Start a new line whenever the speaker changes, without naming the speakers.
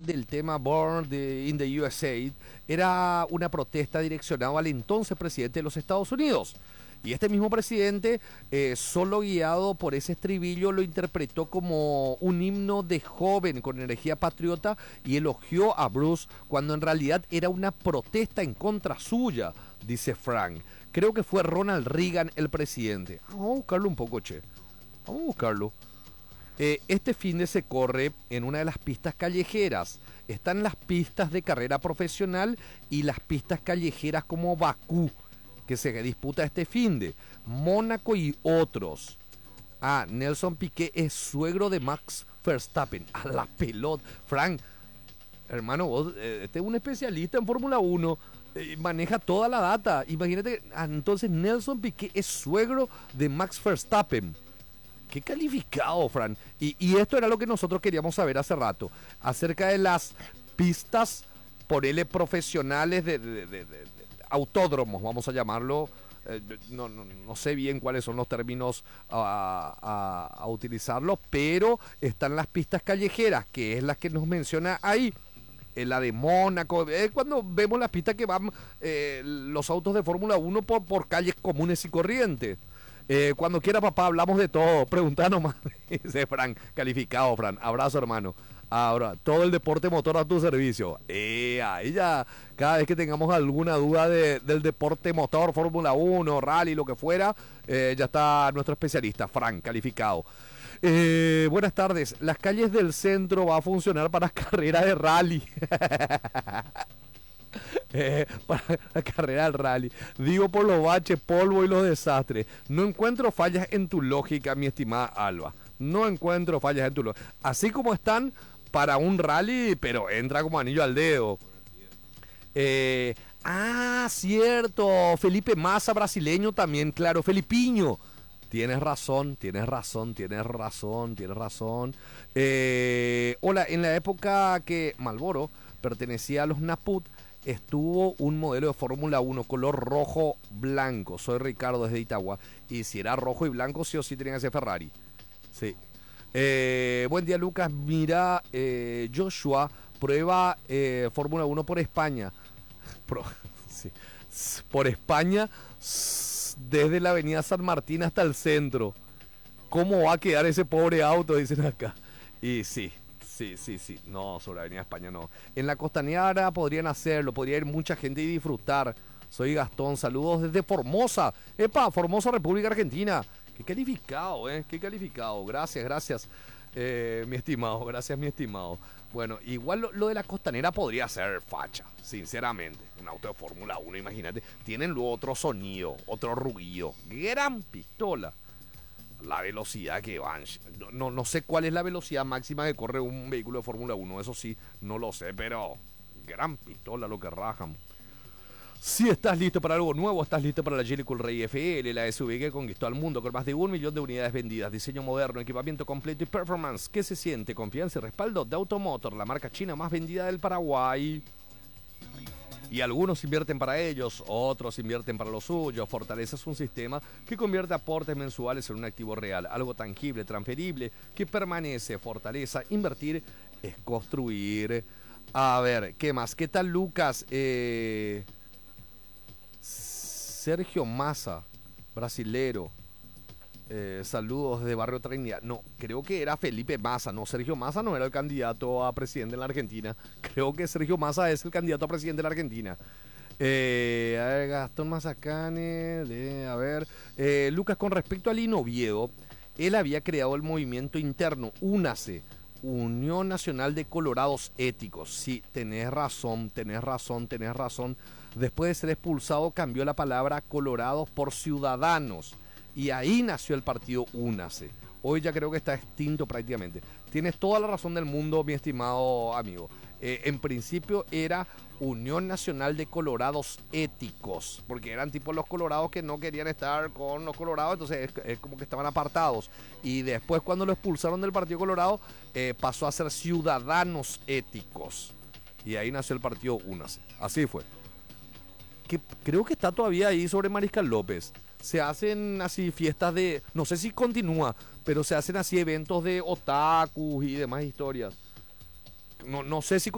del tema Born in the USA era una protesta direccionada al entonces presidente de los Estados Unidos. Y este mismo presidente, solo guiado por ese estribillo, lo interpretó como un himno de joven con energía patriota y elogió a Bruce cuando en realidad era una protesta en contra suya, dice Frank. Creo que fue Ronald Reagan el presidente. Vamos a buscarlo un poco, che. Vamos a buscarlo. Este fin de se corre en una de las pistas callejeras. Están las pistas de carrera profesional y las pistas callejeras como Bakú, que se disputa este finde. Mónaco y otros. Nelson Piquet es suegro de Max Verstappen. A la pelota. Frank, hermano, vos este es un especialista en Fórmula 1. Maneja toda la data. Imagínate, entonces Nelson Piquet es suegro de Max Verstappen. Qué calificado, Fran. Y esto era lo que nosotros queríamos saber hace rato. Acerca de las pistas, ponele profesionales de autódromos, vamos a llamarlo. No sé bien cuáles son los términos a utilizarlo, pero están las pistas callejeras, que es la que nos menciona ahí. La de Mónaco, cuando vemos las pistas que van los autos de Fórmula 1 por calles comunes y corrientes. Cuando quiera, papá, hablamos de todo. Pregunta nomás. Dice Fran, calificado, Fran. Abrazo, hermano. Ahora, todo el deporte motor a tu servicio. Ahí ya, cada vez que tengamos alguna duda del deporte motor, Fórmula 1, rally, lo que fuera, ya está nuestro especialista, Fran, calificado. Buenas tardes. Las calles del centro va a funcionar para carrera de rally. Para la carrera del rally. Digo por los baches, polvo y los desastres. No encuentro fallas en tu lógica, mi estimada Alba. No encuentro fallas en tu lógica. Así como están para un rally, pero entra como anillo al dedo. Cierto. Felipe Massa, brasileño también, claro. Felipiño. Tienes razón. Hola, en la época que Marlboro pertenecía a los Naput, estuvo un modelo de Fórmula 1 color rojo-blanco. Soy Ricardo desde Itagua. Y si era rojo y blanco, sí o sí tenía que ser Ferrari. Sí. Buen día, Lucas. Mira, Joshua prueba Fórmula 1 por España. Sí. Por España, desde la avenida San Martín hasta el centro. ¿Cómo va a quedar ese pobre auto? Dicen acá. Y sí. No, sobre Avenida España no. En la Costanera podrían hacerlo, podría ir mucha gente y disfrutar. Soy Gastón, saludos desde Formosa. Formosa, República Argentina. Qué calificado, qué calificado. Gracias, mi estimado. Gracias, mi estimado. Bueno, igual lo de la Costanera podría ser facha, sinceramente. Un auto de Fórmula 1, imagínate. Tienen luego otro sonido, otro ruido. Gran pistola. La velocidad que van. No sé cuál es la velocidad máxima que corre un vehículo de Fórmula 1. Eso sí, no lo sé, pero gran pistola lo que rajan. Si estás listo para algo nuevo, estás listo para la Geely Cool Ray FL, la SUV que conquistó al mundo con más de 1 millón de unidades vendidas, diseño moderno, equipamiento completo y performance. ¿Qué se siente? Confianza y respaldo de Automotor, la marca china más vendida del Paraguay. Y algunos invierten para ellos, otros invierten para lo suyo. Fortaleza es un sistema que convierte aportes mensuales en un activo real, algo tangible, transferible, que permanece. Fortaleza, invertir es construir. A ver, ¿qué más? ¿Qué tal, Lucas? Sergio Massa, brasilero. Saludos de Barrio Trinidad. No, creo que era Felipe Massa. No, Sergio Massa no era el candidato a presidente en la Argentina. Creo que Sergio Massa es el candidato a presidente de la Argentina. A ver, Gastón Mazacane. Lucas, con respecto al Oviedo, él había creado el movimiento interno Únase, Unión Nacional de Colorados Éticos. Sí, tenés razón. Después de ser expulsado, cambió la palabra Colorados por Ciudadanos. Y ahí nació el partido Únase. Hoy ya creo que está extinto prácticamente. Tienes toda la razón del mundo, mi estimado amigo. En principio era Unión Nacional de Colorados Éticos, porque eran tipo los colorados que no querían estar con los colorados, entonces es como que estaban apartados. Y después, cuando lo expulsaron del Partido Colorado, pasó a ser Ciudadanos Éticos. Y ahí nació el partido Únase. Así fue. Que creo que está todavía ahí sobre Mariscal López. Se hacen así fiestas de... No sé si continúa, pero se hacen así eventos de otakus y demás historias. No sé si